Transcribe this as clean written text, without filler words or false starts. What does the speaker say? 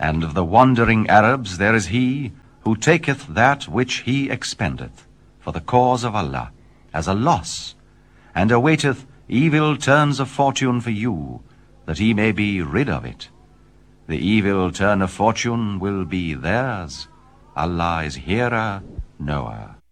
And of the wandering Arabs there is he who taketh that which he expendeth for the cause of Allah as a loss, and awaiteth evil turns of fortune for you, that he may be rid of it. The evil turn of fortune will be theirs. Allah is hearer, knower.